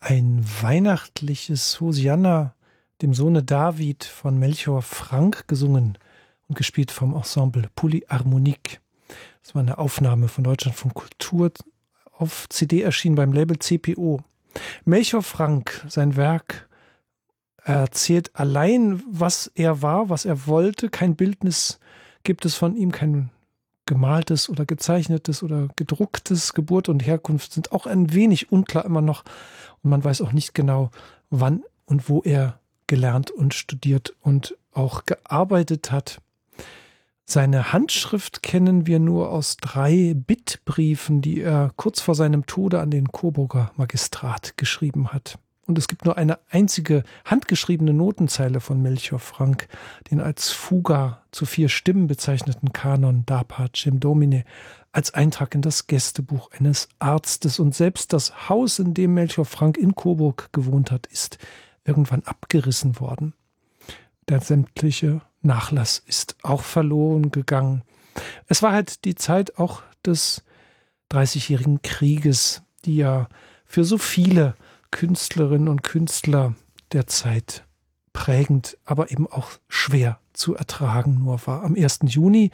Ein weihnachtliches Hosianna dem Sohne David von Melchior Frank gesungen und gespielt vom Ensemble Polyharmonique. Das war eine Aufnahme von Deutschlandfunk Kultur, auf CD erschienen beim Label CPO. Melchior Frank, sein Werk, erzählt allein, was er war, was er wollte. Kein Bildnis gibt es von ihm, kein gemaltes oder gezeichnetes oder gedrucktes. Geburt und Herkunft sind auch ein wenig unklar immer noch. Und man weiß auch nicht genau, wann und wo er gelernt und studiert und auch gearbeitet hat. Seine Handschrift kennen wir nur aus 3 Bittbriefen, die er kurz vor seinem Tode an den Coburger Magistrat geschrieben hat. Und es gibt nur eine einzige handgeschriebene Notenzeile von Melchior Frank, den als Fuga zu 4 Stimmen bezeichneten Kanon Da Pacem Domine, als Eintrag in das Gästebuch eines Arztes. Und selbst das Haus, in dem Melchior Frank in Coburg gewohnt hat, ist irgendwann abgerissen worden. Der sämtliche Nachlass ist auch verloren gegangen. Es war halt die Zeit auch des 30-jährigen Krieges, die ja für so viele Künstlerinnen und Künstler der Zeit prägend, aber eben auch schwer zu ertragen nur war. Am 1. Juni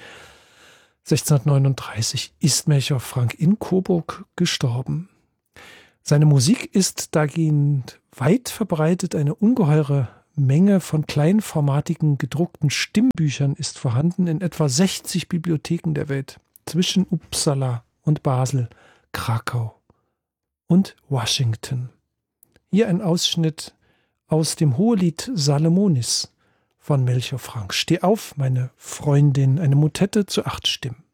1639 ist Melchior Frank in Coburg gestorben. Seine Musik ist dahingehend weit verbreitet. Eine ungeheure Menge von kleinformatigen gedruckten Stimmbüchern ist vorhanden in etwa 60 Bibliotheken der Welt, zwischen Uppsala und Basel, Krakau und Washington. Hier ein Ausschnitt aus dem Hohelied Salomonis von Melchior Frank. Steh auf, meine Freundin, eine Motette zu 8 Stimmen.